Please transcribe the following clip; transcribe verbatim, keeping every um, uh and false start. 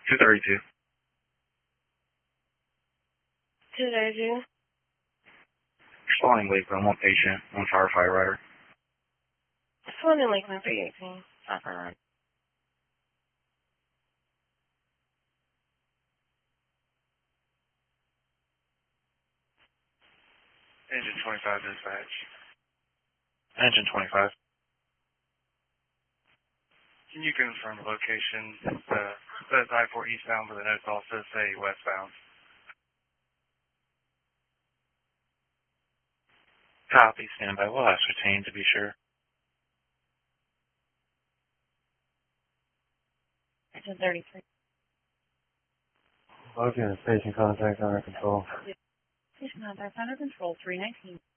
two thirty-two. two thirty-two. Responding Lakeland, one patient, one firefighter rider. Responding Lakeland three eighteen. Firefighter rider. Engine twenty-five dispatch. Engine twenty-five. Can you confirm the location? It's uh, says I four eastbound, but the notes also say westbound. Copy, standby. We'll ascertain to be sure. ten thirty-three. Okay, patient contact under control. Patient contact under control, three nineteen.